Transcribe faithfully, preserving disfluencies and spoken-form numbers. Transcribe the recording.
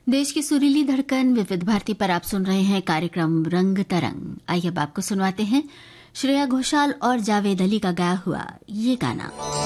देश की सुरीली धड़कन विविध भारती पर आप सुन रहे हैं कार्यक्रम रंग तरंग। आइए अब आपको सुनवाते हैं श्रेया घोषाल और जावेद अली का गाया हुआ ये गाना।